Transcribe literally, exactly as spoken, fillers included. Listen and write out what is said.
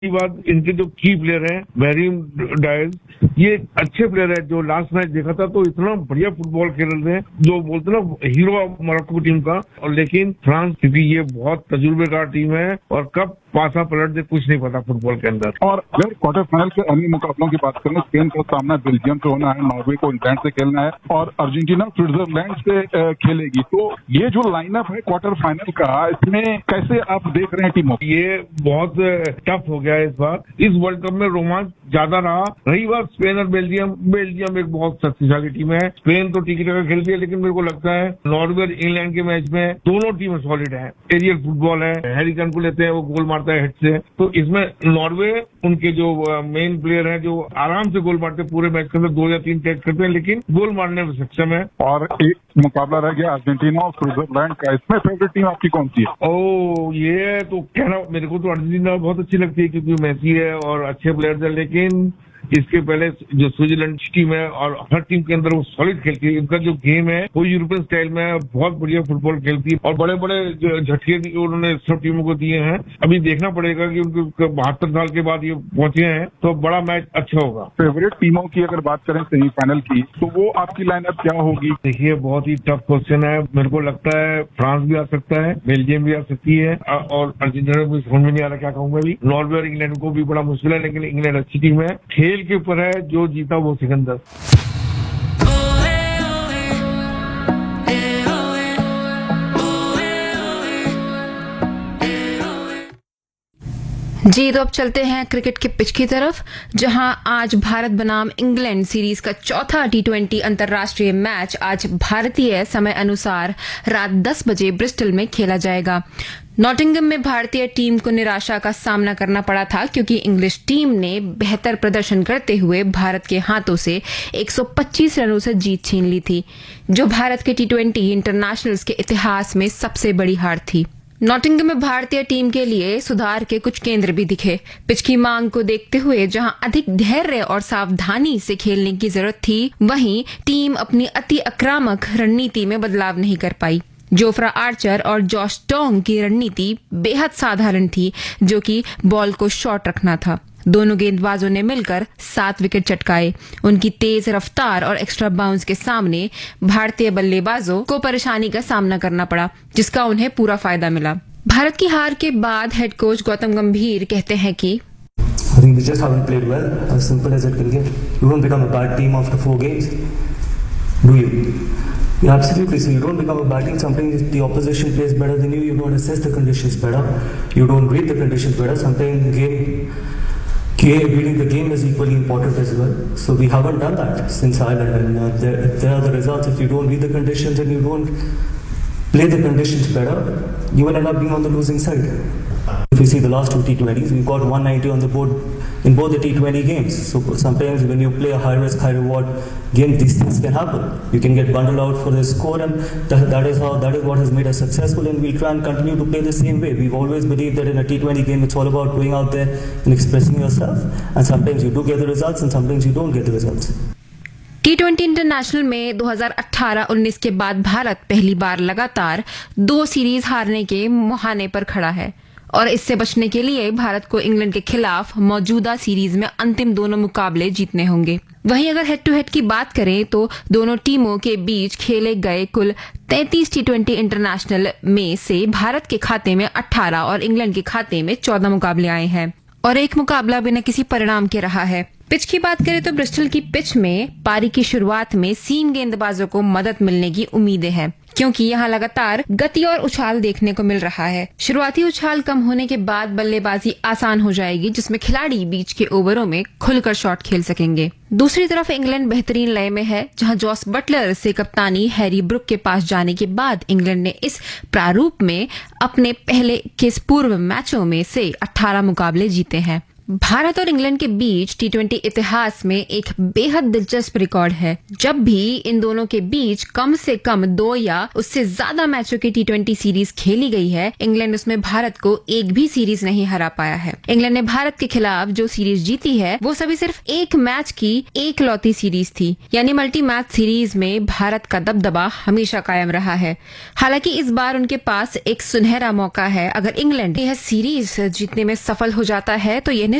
बाद इनके जो की प्लेयर हैं मैरियम डायस, ये अच्छे प्लेयर है। जो लास्ट मैच देखा था तो इतना बढ़िया फुटबॉल खेल रहे हैं, जो बोलते ना हीरो मोरक्को टीम का। और लेकिन फ्रांस, क्योंकि ये बहुत तजुर्बेकार टीम है और कब पासा पलट दे कुछ नहीं पता फुटबॉल के अंदर। और अगर क्वार्टर फाइनल के अन्य मुकाबलों की बात करें, स्पेन का सामना बेल्जियम से होना है, नॉर्वे को इंग्लैंड से खेलना है और अर्जेंटीना स्विट्जरलैंड से खेलेगी। तो ये जो लाइनअप है क्वार्टर फाइनल का, इसमें कैसे आप देख रहे हैं टीमों? ये बहुत टफ हो गया है इस बार। इस वर्ल्ड कप में रोमांच ज्यादा रहा। रही बात स्पेन और बेल्जियम, बेल्जियम एक बहुत शक्तिशाली टीम है। स्पेन तो टिकी टका खेलती है, लेकिन मेरे को लगता है नॉर्वे और इंग्लैंड के मैच में दोनों टीमें सॉलिड है। एरियल फुटबॉल है, हैरी केन को लेते हैं, वो गोल मारता है हेड से। तो इसमें नॉर्वे, उनके जो मेन प्लेयर हैं जो आराम से गोल मारते हैं, पूरे मैच के अंदर दो या तीन टैच करते हैं, लेकिन गोल मारने में सक्षम है। और एक मुकाबला रह गया अर्जेंटीना और स्विट्जरलैंड का, इसमें फेवरेट टीम आपकी कौन सी है? ओ ये तो कहना, मेरे को तो अर्जेंटीना बहुत अच्छी लगती है क्योंकि मेसी है और अच्छे प्लेयर्स है। लेकिन इसके पहले जो स्विट्जरलैंड टीम है और हर टीम के अंदर वो सॉलिड खेलती है। इनका जो गेम है वो यूरोपियन स्टाइल में बहुत बढ़िया फुटबॉल खेलती है और बड़े बड़े झटके भी उन्होंने सब टीमों को दिए हैं। अभी देखना पड़ेगा कि उनके बहत्तर साल के बाद ये पहुंचे हैं तो बड़ा मैच अच्छा होगा। फेवरेट टीमों की अगर बात करें सेमीफाइनल की, तो वो आपकी लाइनअप क्या होगी? देखिए, बहुत ही टफ क्वेश्चन है। मेरे को लगता है फ्रांस भी आ सकता है, बेल्जियम भी आ सकती है और अर्जेंटीना भी समझ में नहीं आ रहा क्या कहूंगा अभी। नॉर्वे और इंग्लैंड को भी बड़ा मुश्किल है, लेकिन इंग्लैंड अच्छी टीम है। खेल के ऊपर है, जो जीता वो सिकंदर। जी, तो अब चलते हैं क्रिकेट के पिच की तरफ, जहां आज भारत बनाम इंग्लैंड सीरीज का चौथा टी ट्वेंटी अंतर्राष्ट्रीय मैच आज भारतीय समय अनुसार रात दस बजे ब्रिस्टल में खेला जाएगा। नॉटिंघम में भारतीय टीम को निराशा का सामना करना पड़ा था क्योंकि इंग्लिश टीम ने बेहतर प्रदर्शन करते हुए भारत के हाथों से एक सौ पच्चीस रनों से जीत छीन ली थी, जो भारत के टी ट्वेंटी इंटरनेशनल्स के इतिहास में सबसे बड़ी हार थी। नॉटिंघम में भारतीय टीम के लिए सुधार के कुछ केंद्र भी दिखे। पिच की मांग को देखते हुए जहां अधिक धैर्य और सावधानी से खेलने की जरूरत थी, वहीं टीम अपनी अति आक्रामक रणनीति में बदलाव नहीं कर पाई। जोफ्रा आर्चर और जॉश टोंग की रणनीति बेहद साधारण थी, जो कि बॉल को शॉर्ट रखना था। दोनों गेंदबाजों ने मिलकर सात विकेट चटकाए। उनकी तेज रफ्तार और एक्स्ट्रा बाउंस के सामने भारतीय बल्लेबाजों को परेशानी का सामना करना पड़ा, जिसका उन्हें पूरा फायदा मिला। भारत की हार के बाद हेड कोच गौतम गंभीर कहते हैं कि I think we just haven't played well, as simple as it can get. You won't become a bad team after four games, do you? Yeah, absolutely. So you don't become a bad team. Sometimes the opposition plays better than you. You don't assess the conditions better. You don't read the conditions better. Sometimes game, game reading the game is equally important as well. So we haven't done that since Ireland. And uh, there, there are the results. If you don't read the conditions and you don't play the conditions better, you will end up being on the losing side. If you see the last two T twenties, we've got one ninety on the board in both the T twenty games. So sometimes when you play a high risk, high reward game, these things can happen. You can get bundled out for the score, and that, that is how that is what has made us successful. And we'll try and continue to play the same way. We've always believed that in a T twenty game, it's all about going out there and expressing yourself. And sometimes you do get the results, and sometimes you don't get the results. T twenty international में दो हज़ार अठारह उन्नीस के बाद भारत पहली बार लगातार दो सीरीज हारने के मुहाने पर खड़ा है और इससे बचने के लिए भारत को इंग्लैंड के खिलाफ मौजूदा सीरीज में अंतिम दोनों मुकाबले जीतने होंगे। वहीं अगर हेड टू हेड की बात करें तो दोनों टीमों के बीच खेले गए कुल तैंतीस टी ट्वेंटी इंटरनेशनल में से भारत के खाते में अठारह और इंग्लैंड के खाते में चौदह मुकाबले आए हैं और एक मुकाबला बिना किसी परिणाम के रहा है। पिच की बात करें तो ब्रिस्टल की पिच में पारी की शुरुआत में सीम गेंदबाजों को मदद मिलने की उम्मीदें हैं, क्योंकि यहां लगातार गति और उछाल देखने को मिल रहा है। शुरुआती उछाल कम होने के बाद बल्लेबाजी आसान हो जाएगी, जिसमें खिलाड़ी बीच के ओवरों में खुलकर शॉट खेल सकेंगे। दूसरी तरफ इंग्लैंड बेहतरीन लय में है, जहां जॉस बटलर से कप्तानी हैरी ब्रुक के पास जाने के बाद इंग्लैंड ने इस प्रारूप में अपने पहले के पूर्व मैचों में से अठारह मुकाबले जीते हैं। भारत और इंग्लैंड के बीच टी ट्वेंटी इतिहास में एक बेहद दिलचस्प रिकॉर्ड है। जब भी इन दोनों के बीच कम से कम दो या उससे ज्यादा मैचों की टी ट्वेंटी सीरीज खेली गई है, इंग्लैंड उसमें भारत को एक भी सीरीज नहीं हरा पाया है। इंग्लैंड ने भारत के खिलाफ जो सीरीज जीती है वो सभी सिर्फ एक मैच की एक लौती सीरीज थी, यानी मल्टी मैच सीरीज में भारत का दबदबा हमेशा कायम रहा है। हालांकि इस बार उनके पास एक सुनहरा मौका है। अगर इंग्लैंड यह सीरीज जीतने में सफल हो जाता है तो यह